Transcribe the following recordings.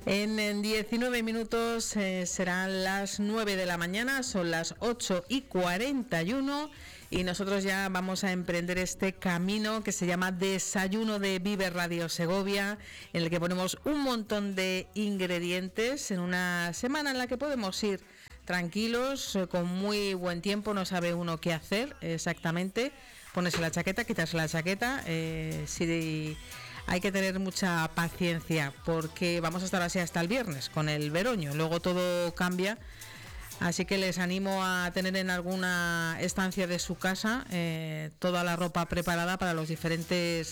En 19 minutos serán las 9 de la mañana, son las 8:41 y nosotros ya vamos a emprender este camino que se llama Desayuno de Vive Radio Segovia, en el que ponemos un montón de ingredientes en una semana en la que podemos ir tranquilos, con muy buen tiempo, no sabe uno qué hacer exactamente, ponerse la chaqueta, quitarse la chaqueta, si hay que tener mucha paciencia porque vamos a estar así hasta el viernes con el veroño, luego todo cambia, así que les animo a tener en alguna estancia de su casa toda la ropa preparada para los diferentes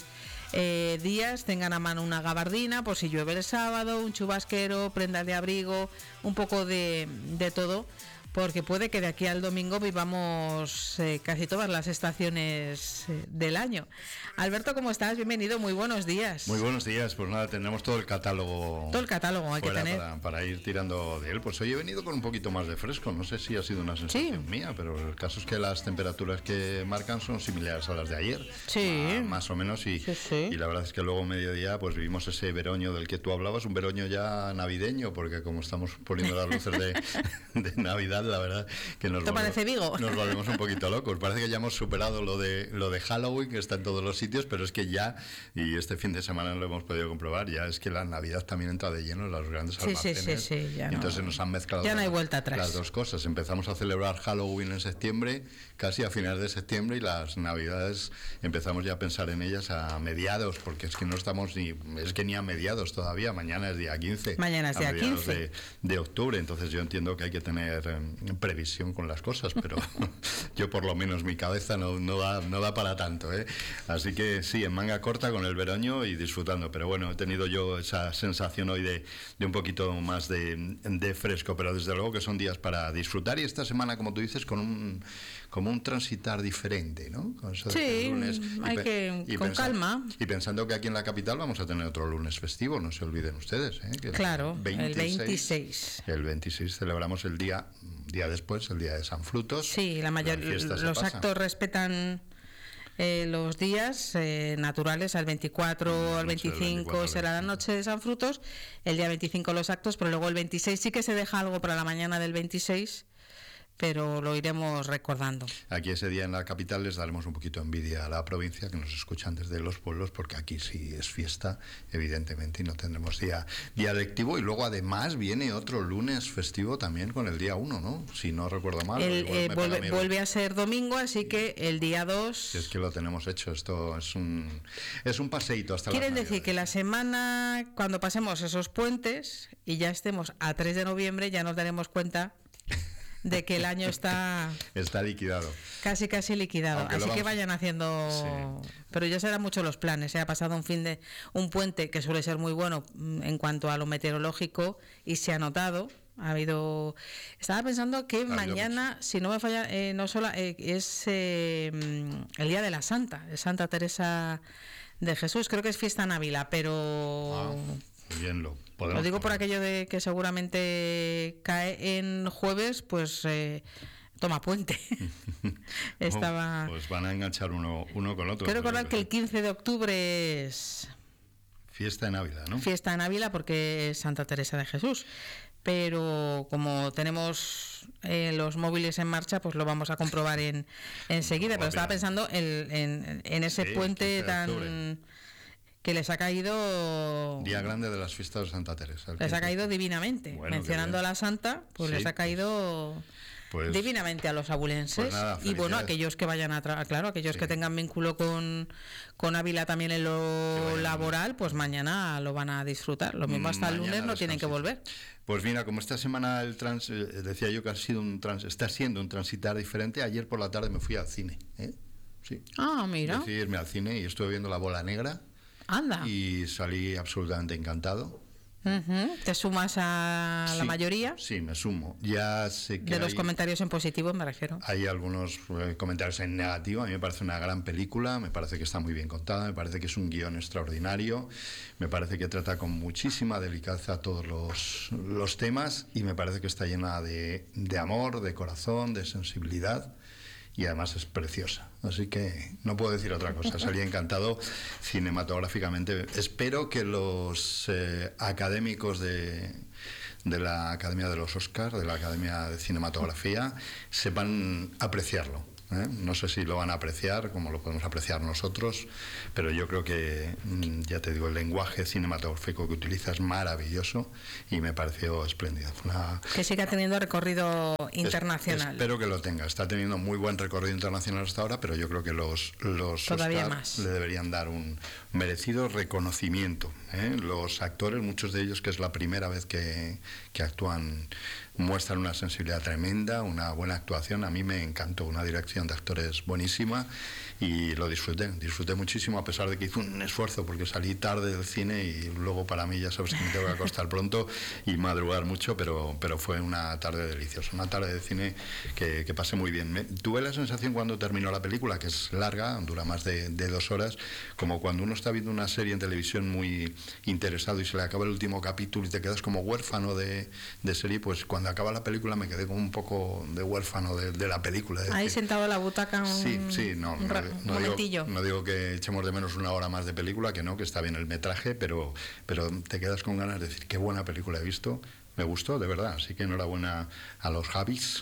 días, tengan a mano una gabardina por si llueve el sábado, un chubasquero, prendas de abrigo, un poco de todo, porque puede que de aquí al domingo vivamos casi todas las estaciones del año. Alberto, ¿cómo estás? Bienvenido, muy buenos días. Muy buenos días, pues nada, tenemos todo el catálogo. Todo el catálogo hay que tener. Para ir tirando de él. Pues hoy he venido con un poquito más de fresco, no sé si ha sido una sensación mía, pero el caso es que las temperaturas que marcan son similares a las de ayer. Sí. Más o menos, y la verdad es que luego mediodía pues vivimos ese veroño del que tú hablabas, un veroño ya navideño, porque como estamos poniendo las luces de Navidad, la verdad que nos volvemos un poquito locos. Parece que ya hemos superado lo de Halloween, que está en todos los sitios, pero es que ya, y este fin de semana lo hemos podido comprobar, ya es que la Navidad también entra de lleno en los grandes almacenes. Sí, ya y entonces nos han mezclado ya no hay vuelta atrás. Las dos cosas. Empezamos a celebrar Halloween en septiembre, casi a finales de septiembre, y las Navidades empezamos ya a pensar en ellas a mediados, porque es que no estamos ni a mediados todavía. Mañana es día 15. Mañana es día 15 de octubre, entonces yo entiendo que hay que tener previsión con las cosas, pero yo por lo menos mi cabeza no da para tanto, ¿eh? Así que sí, en manga corta con el veroño y disfrutando, pero bueno, he tenido yo esa sensación hoy de un poquito más de fresco, pero desde luego que son días para disfrutar, y esta semana, como tú dices, como un transitar diferente, ¿no? Con eso de lunes, con calma. Y pensando que aquí en la capital vamos a tener otro lunes festivo, no se olviden ustedes, ¿eh? Que claro, el 26. El 26 celebramos el día después, el día de San Frutos. Sí, los actos respetan los días naturales, al 24, al 25 será la noche de San Frutos, el día 25 los actos, pero luego el 26 sí que se deja algo para la mañana del 26, pero lo iremos recordando. Aquí ese día en la capital les daremos un poquito de envidia a la provincia, que nos escuchan desde los pueblos, porque aquí sí es fiesta, evidentemente, y no tendremos día lectivo, y luego además viene otro lunes festivo también con el día 1, ¿no? Si no recuerdo mal. Vuelve a ser domingo, así que el día 2... Es que lo tenemos hecho, esto es un paseíto hasta Quieren decir que la semana, cuando pasemos esos puentes y ya estemos a 3 de noviembre, ya nos daremos cuenta de que el año está liquidado. Casi liquidado. Así que vayan haciendo... Sí. Pero ya serán muchos los planes. Se ha pasado un puente que suele ser muy bueno en cuanto a lo meteorológico, y se ha notado. Estaba pensando que mañana, si no me falla, es el día de la Santa Teresa de Jesús. Creo que es fiesta en Ávila, pero... Bien, lo digo por aquello de que seguramente cae en jueves, pues toma puente. Pues van a enganchar uno con otro. Quiero recordar que el 15 de octubre es fiesta en Ávila, ¿no? Fiesta en Ávila porque es Santa Teresa de Jesús. Pero como tenemos los móviles en marcha, pues lo vamos a comprobar enseguida. Pero estaba pensando en ese puente tan... que les ha caído... Día grande de las fiestas de Santa Teresa. Les ha caído divinamente. Bueno, mencionando a la Santa, pues les ha caído divinamente a los abulenses. Pues nada, y bueno, aquellos que vayan aquellos que tengan vínculo con Ávila también en lo laboral, pues mañana lo van a disfrutar. Lo mismo hasta el lunes no tienen que volver. Pues mira, como esta semana decía yo que está siendo un transitar diferente, ayer por la tarde me fui al cine. Sí. Ah, mira. Decidí irme al cine y estuve viendo La Bola Negra. Anda. Y salí absolutamente encantado. ¿Te sumas a la mayoría? Sí, me sumo. Ya sé que de los comentarios en positivo me refiero. Hay algunos comentarios en negativo. A mí me parece una gran película, me parece que está muy bien contada, me parece que es un guión extraordinario, me parece que trata con muchísima delicadeza todos los temas, y me parece que está llena de amor, de corazón, de sensibilidad. y además es preciosa. Así que no puedo decir otra cosa. Salí encantado cinematográficamente. Espero que los académicos de la Academia de los Oscars, de la Academia de Cinematografía, sepan apreciarlo. No sé si lo van a apreciar como lo podemos apreciar nosotros, pero yo creo que, ya te digo, el lenguaje cinematográfico que utiliza es maravilloso y me pareció espléndido. Que siga teniendo recorrido internacional. Espero que lo tenga. Está teniendo muy buen recorrido internacional hasta ahora, pero yo creo que los Oscar le deberían dar un merecido reconocimiento. Los actores, muchos de ellos que es la primera vez que actúan, muestran una sensibilidad tremenda, una buena actuación. A mí me encantó, una dirección de actores buenísima y lo disfruté muchísimo, a pesar de que hice un esfuerzo porque salí tarde del cine y luego para mí ya sabes que me tengo que acostar pronto y madrugar mucho, pero fue una tarde deliciosa, una tarde de cine que pasé muy bien. Tuve la sensación cuando terminó la película, que es larga, dura más de 2 horas, como cuando uno está viendo una serie en televisión muy interesado y se le acaba el último capítulo y te quedas como huérfano de serie, pues cuando acaba la película me quedé como un poco de huérfano de la película. Ahí sentado en la butaca no digo que echemos de menos una hora más de película, que está bien el metraje, pero te quedas con ganas de decir qué buena película he visto. Me gustó, de verdad, así que enhorabuena a los Javis,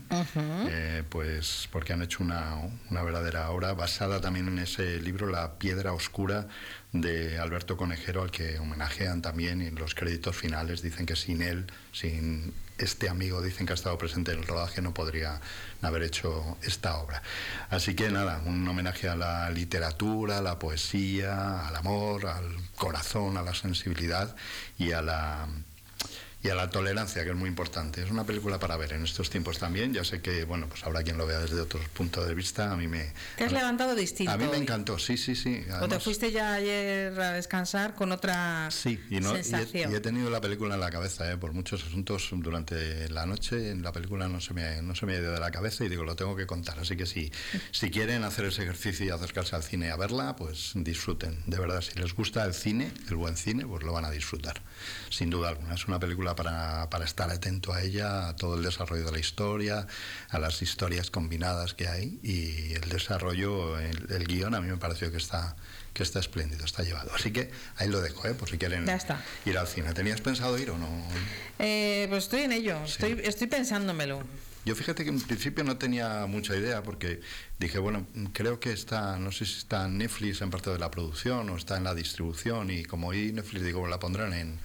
pues porque han hecho una verdadera obra basada también en ese libro, La piedra oscura, de Alberto Conejero, al que homenajean también, y en los créditos finales dicen que sin él, sin este amigo, dicen que ha estado presente en el rodaje, no podría haber hecho esta obra. Así que nada, un homenaje a la literatura, a la poesía, al amor, al corazón, a la sensibilidad y a la tolerancia, que es muy importante. Es una película para ver en estos tiempos también. Ya sé que, bueno, pues habrá quien lo vea desde otro punto de vista. A mí Te has levantado distinto. A mí me encantó, sí. Además, ¿o te fuiste ya ayer a descansar con otra sensación? Y he tenido la película en la cabeza, por muchos asuntos durante la noche. En la película no se me ha ido de la cabeza y digo, lo tengo que contar. Así que si quieren hacer ese ejercicio y acercarse al cine a verla, pues disfruten. De verdad, si les gusta el cine, el buen cine, pues lo van a disfrutar. Sin duda alguna. Es una película para estar atento a ella, a todo el desarrollo de la historia, a las historias combinadas que hay, y el desarrollo, el guión, a mí me pareció que está espléndido, está llevado. Así que ahí lo dejo, por si quieren ir al cine. ¿Tenías pensado ir o no? Pues estoy en ello, sí. estoy pensándomelo. Yo fíjate que en principio no tenía mucha idea, porque dije, bueno, creo que no sé si está en Netflix en parte de la producción o está en la distribución, y como hoy Netflix, digo, la pondrán,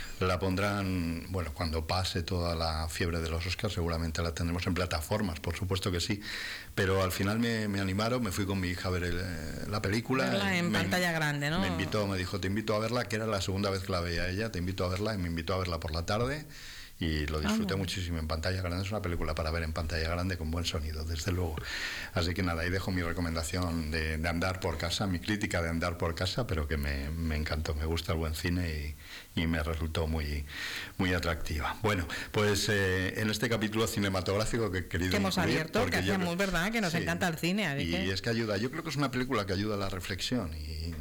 bueno, cuando pase toda la fiebre de los Oscars, seguramente la tendremos en plataformas, por supuesto que sí, pero al final me animaron, me fui con mi hija a ver la película. Verla en pantalla grande, ¿no? Me dijo, te invito a verla, que era la segunda vez que la veía ella, te invito a verla, y me invitó a verla por la tarde. Y lo disfruté muchísimo en pantalla grande. Es una película para ver en pantalla grande con buen sonido, desde luego. Así que nada, ahí dejo mi recomendación de Andar por casa, mi crítica de Andar por casa, pero que me encantó. Me gusta el buen cine y me resultó muy, muy atractiva. Bueno, pues en este capítulo cinematográfico que he querido que hemos abierto, que hacemos, ¿verdad? Que nos encanta el cine. Es que ayuda. Yo creo que es una película que ayuda a la reflexión y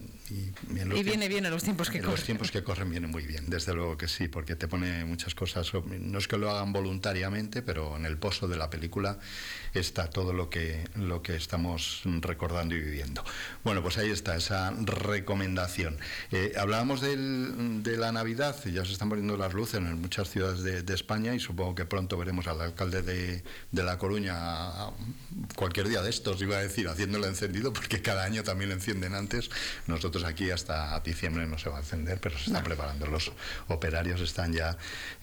viene bien en los tiempos que corren. Los tiempos que corren viene muy bien, desde luego que sí, porque te pone muchas cosas. No es que lo hagan voluntariamente, pero en el pozo de la película está todo lo que estamos recordando y viviendo. Bueno, pues ahí está esa recomendación. Hablábamos de la Navidad, ya se están poniendo las luces en muchas ciudades de España, y supongo que pronto veremos al alcalde de La Coruña, cualquier día de estos, iba a decir, haciéndolo encendido, porque cada año también lo encienden antes. Nosotros aquí hasta diciembre no se va a encender, pero se están preparando. Los operarios están ya,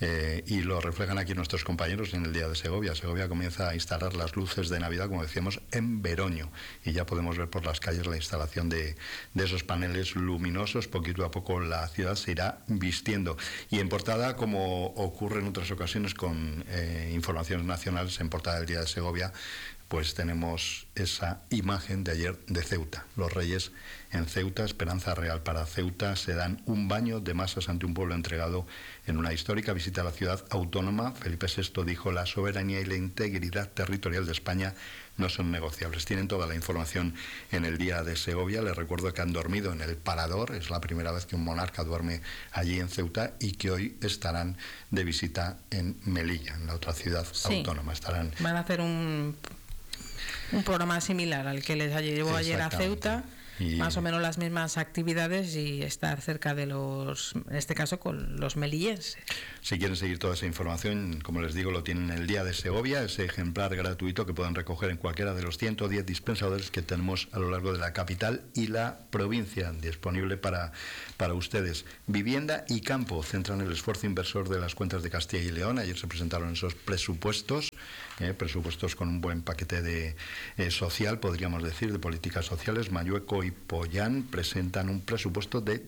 y lo reflejan aquí nuestros compañeros en el día de Segovia. Segovia comienza a instalar las luces de Navidad, como decíamos, en Veroño, y ya podemos ver por las calles la instalación de esos paneles luminosos. Poquito a poco la ciudad se irá vistiendo. Y en portada, como ocurre en otras ocasiones con informaciones nacionales, en portada del día de Segovia, pues tenemos esa imagen de ayer de Ceuta. Los reyes en Ceuta, esperanza real para Ceuta, se dan un baño de masas ante un pueblo entregado en una histórica visita a la ciudad autónoma. Felipe VI dijo: la soberanía y la integridad territorial de España no son negociables. Tienen toda la información en el día de Segovia. Les recuerdo que han dormido en el Parador, es la primera vez que un monarca duerme allí en Ceuta, y que hoy estarán de visita en Melilla, en la otra ciudad autónoma. Van a hacer Un programa similar al que les llevó ayer a Ceuta. Y más o menos las mismas actividades y estar cerca de los, en este caso, con los melillenses. Si quieren seguir toda esa información, como les digo, lo tienen en el Día de Segovia, ese ejemplar gratuito que pueden recoger en cualquiera de los 110 dispensadores que tenemos a lo largo de la capital y la provincia, disponible para ustedes. Vivienda y campo centran el esfuerzo inversor de las cuentas de Castilla y León. Ayer se presentaron esos presupuestos, presupuestos con un buen paquete de social, podríamos decir, de políticas sociales. Mallueco y Pollán presentan un presupuesto de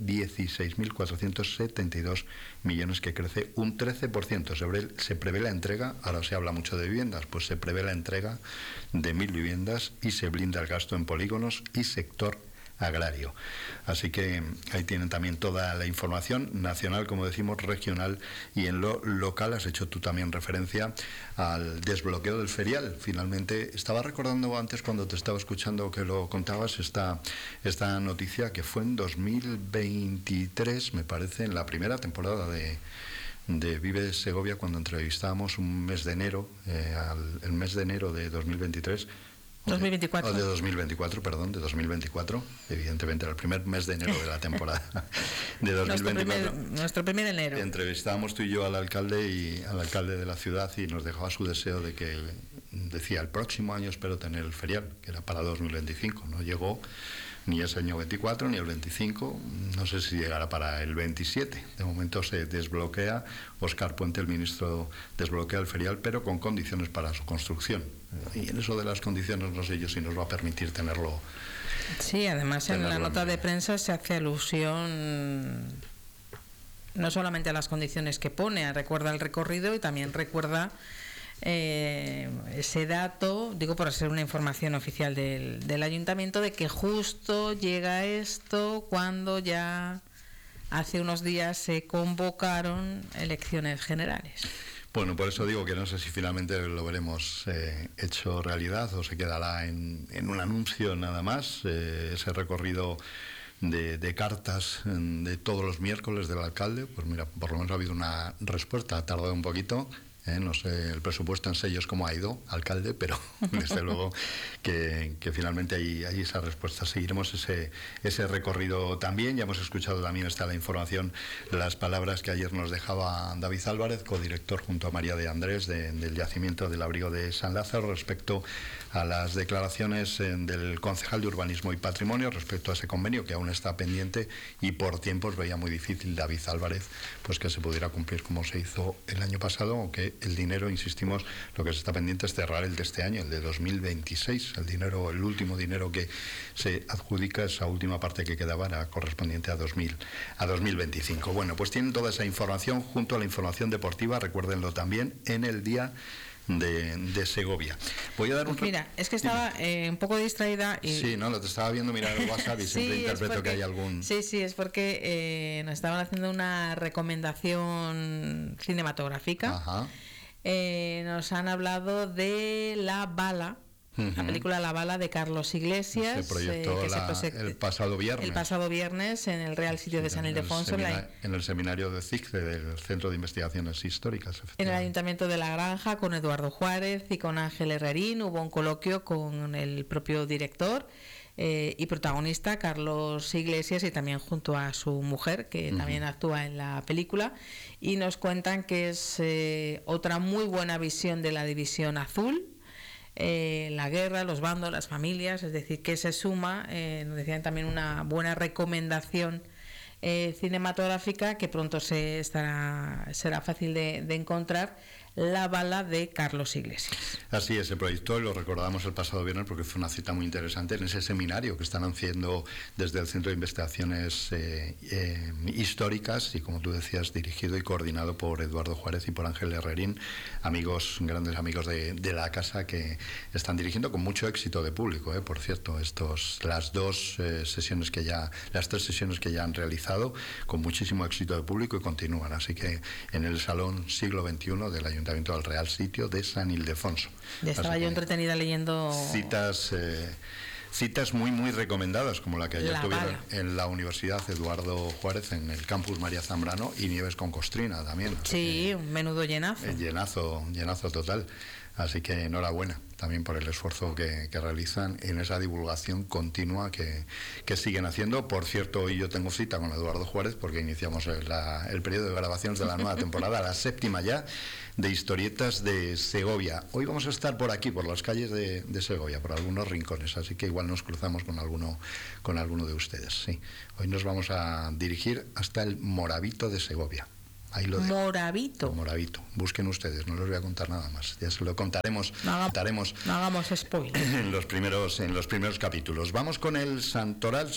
16.472 millones que crece un 13%. Se prevé la entrega, ahora se habla mucho de viviendas, pues se prevé la entrega de 1.000 viviendas y se blinda el gasto en polígonos y sector agrario. Así que ahí tienen también toda la información nacional, como decimos, regional, y en lo local has hecho tú también referencia al desbloqueo del ferial. Finalmente, estaba recordando antes cuando te estaba escuchando que lo contabas esta noticia que fue en 2023, me parece, en la primera temporada de Vive Segovia, cuando entrevistábamos un mes de enero, el mes de enero de 2023. 2024. De 2024, evidentemente era el primer mes de enero de la temporada de 2024. Nuestro primer enero. Entrevistábamos tú y yo al alcalde de la ciudad y nos dejaba su deseo de que, decía, el próximo año espero tener el ferial, que era para 2025. No llegó ni ese año 24 ni el 25, no sé si llegará para el 27. De momento se desbloquea, Óscar Puente, el ministro, desbloquea el ferial, pero con condiciones para su construcción. Y en eso de las condiciones no sé yo si nos va a permitir tenerlo. Sí, además en la nota de prensa se hace alusión no solamente a las condiciones que pone, recuerda el recorrido y también recuerda ese dato, digo por ser una información oficial del ayuntamiento, de que justo llega esto cuando ya hace unos días se convocaron elecciones generales. Bueno, por eso digo que no sé si finalmente lo veremos hecho realidad o se quedará en un anuncio nada más, ese recorrido de cartas de todos los miércoles del alcalde. Pues mira, por lo menos ha habido una respuesta, ha tardado un poquito. No sé el presupuesto en sellos cómo ha ido, alcalde, pero desde luego que finalmente hay esa respuesta. Seguiremos ese recorrido también. Ya hemos escuchado también, está la información, las palabras que ayer nos dejaba David Álvarez, codirector junto a María de Andrés del yacimiento del abrigo de San Lázaro, respecto a las declaraciones del concejal de Urbanismo y Patrimonio respecto a ese convenio que aún está pendiente y por tiempos veía muy difícil David Álvarez pues que se pudiera cumplir como se hizo el año pasado, aunque el dinero, insistimos, lo que se está pendiente es cerrar el de este año, el de 2026. El último dinero que se adjudica, esa última parte que quedaba, era correspondiente a 2025. Bueno, pues tienen toda esa información junto a la información deportiva, recuérdenlo también, en el Día de Segovia. Voy a dar Mira, es que estaba un poco distraída y... Sí, no, lo te estaba viendo mirar el WhatsApp y siempre interpreto que hay algún... Sí, es porque nos estaban haciendo una recomendación cinematográfica. Ajá. Nos han hablado de La Bala, la película La Bala de Carlos Iglesias. Se proyectó el pasado viernes. El pasado viernes en el Real Sitio de San Ildefonso. En el seminario de CICCE, del Centro de Investigaciones Históricas. En el Ayuntamiento de La Granja, con Eduardo Juárez y con Ángel Herrerín, hubo un coloquio con el propio director y protagonista, Carlos Iglesias, y también junto a su mujer, que también actúa en la película. Y nos cuentan que es otra muy buena visión de la División Azul. La guerra, los bandos, las familias, es decir, que se suma, nos decían también una buena recomendación cinematográfica que pronto será fácil de encontrar, La Bala de Carlos Iglesias. Así es, se proyectó y lo recordamos el pasado viernes porque fue una cita muy interesante en ese seminario que están haciendo desde el Centro de Investigaciones Históricas y, como tú decías, dirigido y coordinado por Eduardo Juárez y por Ángel Herrerín, grandes amigos de la casa, que están dirigiendo con mucho éxito de público, por cierto, las tres sesiones que ya han realizado con muchísimo éxito de público y continúan, así que en el Salón Siglo XXI del Ayuntamiento del Real Sitio de San Ildefonso. Ya estaba yo entretenida leyendo citas muy muy recomendadas, como la que ayer tuvieron en la Universidad Eduardo Juárez, en el campus María Zambrano, y Nieves con Costrina también. Sí, un menudo llenazo. Llenazo total. Así que enhorabuena también por el esfuerzo que realizan en esa divulgación continua que siguen haciendo. Por cierto, hoy yo tengo cita con Eduardo Juárez porque iniciamos el periodo de grabaciones de la nueva temporada, la 7ª ya, de Historietas de Segovia. Hoy vamos a estar por aquí, por las calles de Segovia, por algunos rincones, así que igual nos cruzamos con alguno de ustedes. Sí. Hoy nos vamos a dirigir hasta el Moravito de Segovia. Ahí lo dejo. Moravito. Moravito. Busquen ustedes, no les voy a contar nada más. Ya se lo contaremos. No hagamos spoiler. En los primeros capítulos. Vamos con el Santoral